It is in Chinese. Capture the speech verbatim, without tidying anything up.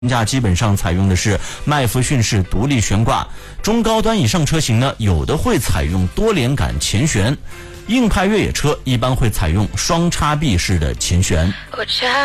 价基本上采用的是麦弗逊式独立悬挂，中高端以上车型呢，有的会采用多连杆前悬，硬派越野车一般会采用双叉臂式的前悬。